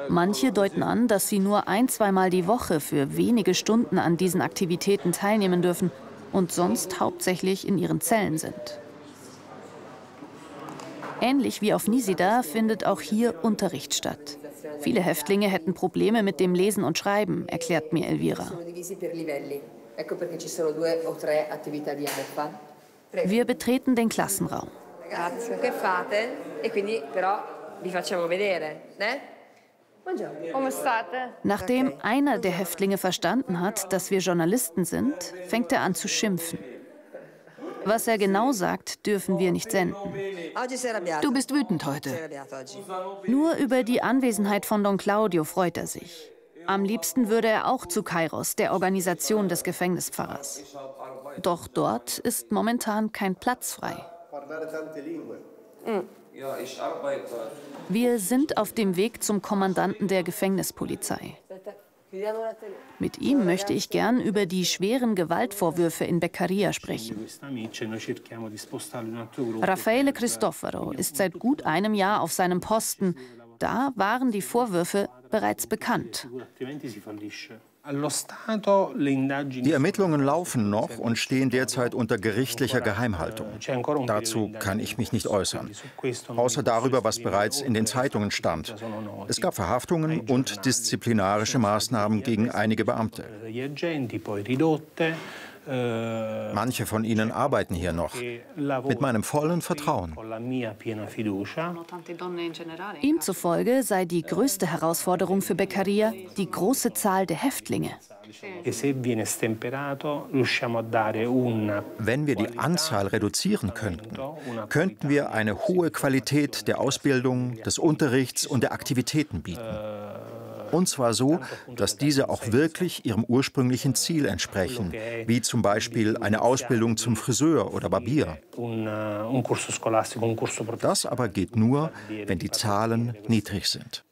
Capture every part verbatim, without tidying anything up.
Manche deuten an, dass sie nur ein-, zweimal die Woche für wenige Stunden an diesen Aktivitäten teilnehmen dürfen und sonst hauptsächlich in ihren Zellen sind. Ähnlich wie auf Nisida findet auch hier Unterricht statt. Viele Häftlinge hätten Probleme mit dem Lesen und Schreiben, erklärt mir Elvira. Wir betreten den Klassenraum. Nachdem einer der Häftlinge verstanden hat, dass wir Journalisten sind, fängt er an zu schimpfen. Was er genau sagt, dürfen wir nicht senden. Du bist wütend heute. Nur über die Anwesenheit von Don Claudio freut er sich. Am liebsten würde er auch zu Kairos, der Organisation des Gefängnispfarrers. Doch dort ist momentan kein Platz frei. Wir sind auf dem Weg zum Kommandanten der Gefängnispolizei. Mit ihm möchte ich gern über die schweren Gewaltvorwürfe in Beccaria sprechen. Raffaele Cristofaro ist seit gut einem Jahr auf seinem Posten. Da waren die Vorwürfe bereits bekannt. Die Ermittlungen laufen noch und stehen derzeit unter gerichtlicher Geheimhaltung. Dazu kann ich mich nicht äußern, außer darüber, was bereits in den Zeitungen stand. Es gab Verhaftungen und disziplinarische Maßnahmen gegen einige Beamte. Manche von ihnen arbeiten hier noch, mit meinem vollen Vertrauen. Ihm zufolge sei die größte Herausforderung für Beccaria die große Zahl der Häftlinge. Wenn wir die Anzahl reduzieren könnten, könnten wir eine hohe Qualität der Ausbildung, des Unterrichts und der Aktivitäten bieten. Und zwar so, dass diese auch wirklich ihrem ursprünglichen Ziel entsprechen, wie zum Beispiel eine Ausbildung zum Friseur oder Barbier. Das aber geht nur, wenn die Zahlen niedrig sind.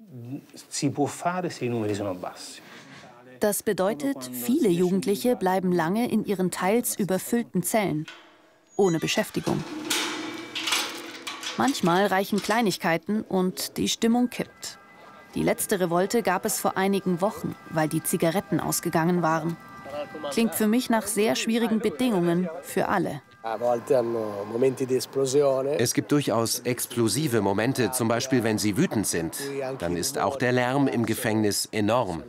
Das bedeutet, viele Jugendliche bleiben lange in ihren teils überfüllten Zellen, ohne Beschäftigung. Manchmal reichen Kleinigkeiten und die Stimmung kippt. Die letzte Revolte gab es vor einigen Wochen, weil die Zigaretten ausgegangen waren. Klingt für mich nach sehr schwierigen Bedingungen für alle. Es gibt durchaus explosive Momente, zum Beispiel wenn sie wütend sind. Dann ist auch der Lärm im Gefängnis enorm.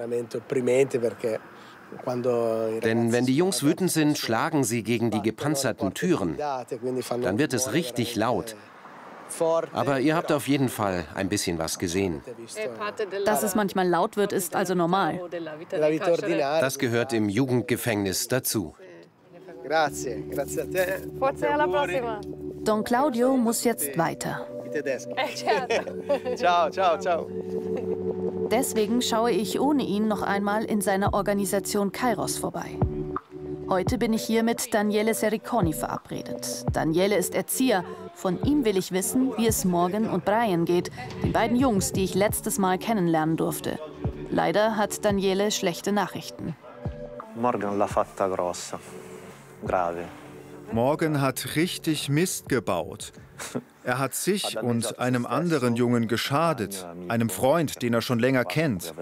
Denn wenn die Jungs wütend sind, schlagen sie gegen die gepanzerten Türen. Dann wird es richtig laut. Aber ihr habt auf jeden Fall ein bisschen was gesehen. Dass es manchmal laut wird, ist also normal. Das gehört im Jugendgefängnis dazu. Don Claudio muss jetzt weiter. Deswegen schaue ich ohne ihn noch einmal in seiner Organisation Kairos vorbei. Heute bin ich hier mit Daniele Sericoni verabredet. Daniele ist Erzieher. Von ihm will ich wissen, wie es Morgan und Brian geht, den beiden Jungs, die ich letztes Mal kennenlernen durfte. Leider hat Daniele schlechte Nachrichten. Morgan l'ha fatta grossa. Grave. Morgan hat richtig Mist gebaut. Er hat sich und einem anderen Jungen geschadet, einem Freund, den er schon länger kennt.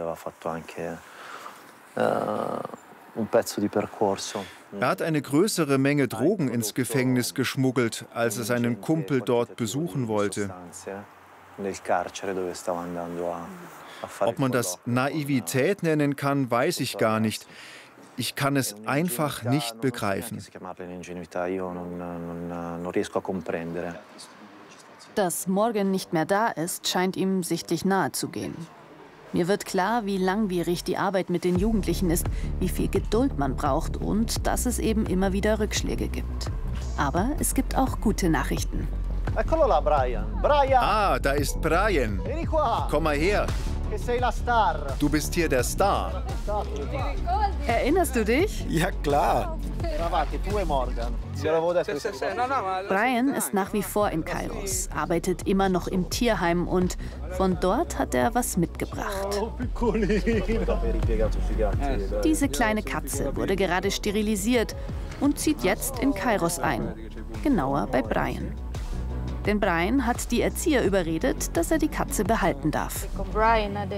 Er hat eine größere Menge Drogen ins Gefängnis geschmuggelt, als er seinen Kumpel dort besuchen wollte. Ob man das Naivität nennen kann, weiß ich gar nicht. Ich kann es einfach nicht begreifen. Dass Morgan nicht mehr da ist, scheint ihm sichtlich nahe zu gehen. Mir wird klar, wie langwierig die Arbeit mit den Jugendlichen ist, wie viel Geduld man braucht und dass es eben immer wieder Rückschläge gibt. Aber es gibt auch gute Nachrichten. Ah, da ist Brian. Komm mal her. Du bist hier der Star. Erinnerst du dich? Ja, klar. Brian ist nach wie vor in Kairos, arbeitet immer noch im Tierheim und von dort hat er was mitgebracht. Diese kleine Katze wurde gerade sterilisiert und zieht jetzt in Kairos ein, genauer bei Brian. Denn Brian hat die Erzieher überredet, dass er die Katze behalten darf.